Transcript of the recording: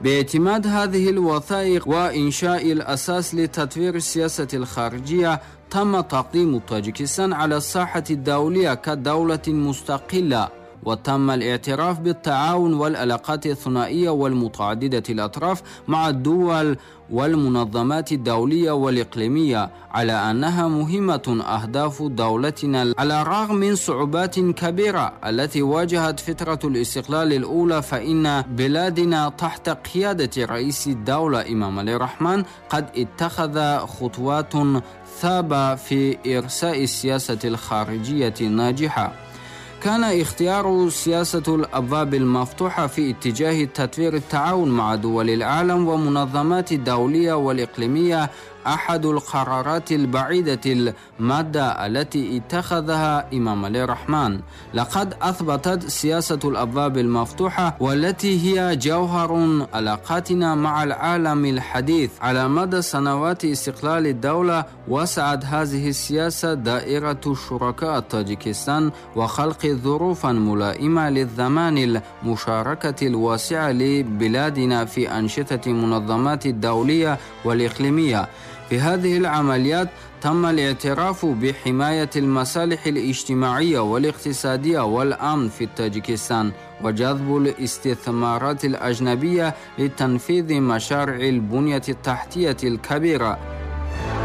باعتماد هذه الوثائق وإنشاء الأساس لتطوير السياسة الخارجية، تم تقديم طاجيكستان على الساحة الدولية كدولة مستقلة، وتم الاعتراف بالتعاون والعلاقات الثنائية والمتعددة الأطراف مع الدول والمنظمات الدولية والإقليمية، على أنها مهمة أهداف دولتنا على الرغم من صعوبات كبيرة التي واجهت فترة الاستقلال الأولى. فإن بلادنا تحت قيادة رئيس الدولة إمام علي الرحمن قد اتخذ خطوات ثابتة في إرساء السياسة الخارجية الناجحة. كان اختيار سياسة الأبواب المفتوحة في اتجاه تطوير التعاون مع دول العالم ومنظمات الدولية والإقليمية أحد القرارات البعيدة المدى التي اتخذها إمام علي الرحمن. لقد أثبتت سياسة الأبواب المفتوحة، والتي هي جوهر علاقاتنا مع العالم الحديث على مدى سنوات استقلال الدولة، وسعت هذه السياسة دائرة شركاء طاجيكستان وخلق ظروفا ملائمة للضمان المشاركة الواسعة لبلادنا في أنشطة منظمات الدولية والإقليمية. في هذه العمليات تم الاعتراف بحماية المصالح الاجتماعية والاقتصادية والأمن في طاجيكستان، وجذب الاستثمارات الأجنبية لتنفيذ مشاريع البنية التحتية الكبيرة